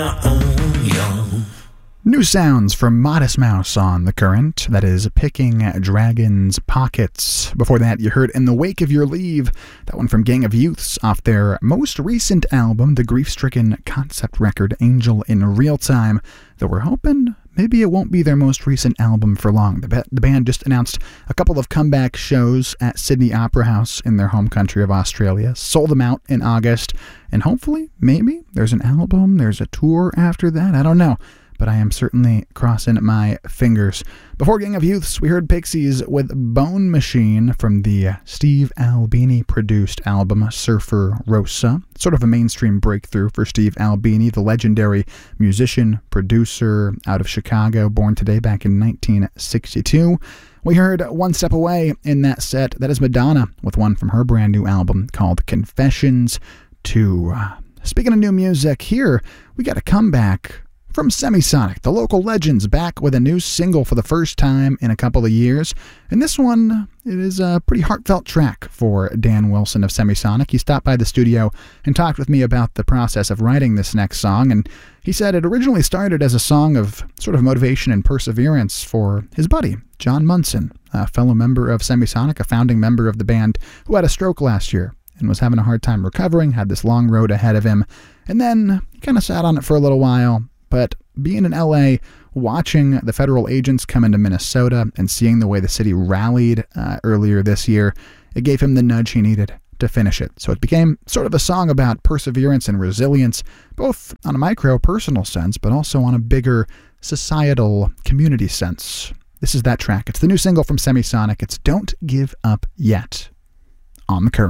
New sounds from Modest Mouse on The Current, that is Picking Dragon's Pockets. Before that, you heard In the Wake of Your Leave, that one from Gang of Youths off their most recent album, the grief-stricken concept record Angel in Real Time, though we're hoping maybe it won't be their most recent album for long. The band just announced a couple of comeback shows at Sydney Opera House in their home country of Australia, sold them out in August, and hopefully, maybe, there's an album, there's a tour after that, I don't know. But I am certainly crossing my fingers. Before Gang of Youths, we heard Pixies with Bone Machine from the Steve Albini produced album Surfer Rosa. Sort of a mainstream breakthrough for Steve Albini, the legendary musician, producer out of Chicago, born today back in 1962. We heard One Step Away in that set. That is Madonna with one from her brand new album called Confessions 2. Speaking of new music, here we got a comeback from Semisonic, the local legends, back with a new single for the first time in a couple of years. And this one, it is a pretty heartfelt track for Dan Wilson of Semisonic. He stopped by the studio and talked with me about the process of writing this next song. And he said it originally started as a song of sort of motivation and perseverance for his buddy, John Munson, a fellow member of Semisonic, a founding member of the band who had a stroke last year and was having a hard time recovering, had this long road ahead of him. And then he kind of sat on it for a little while. But being in LA, watching the federal agents come into Minnesota and seeing the way the city rallied earlier this year, it gave him the nudge he needed to finish it. So it became sort of a song about perseverance and resilience, both on a micro-personal sense, but also on a bigger societal community sense. This is that track. It's the new single from Semisonic. It's Don't Give Up Yet on The Current.